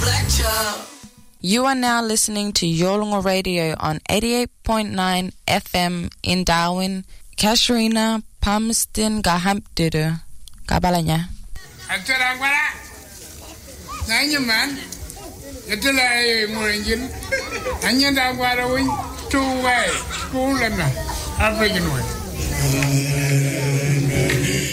You are now listening to Yolngu Radio on 88.9 FM in Darwin. Kasharina Palmerston Gahampdidu. Gabalanya. Atarangwara. Nanya man. Yatala Moringin. Anya Dagwara wing 2 way. Cool and African way.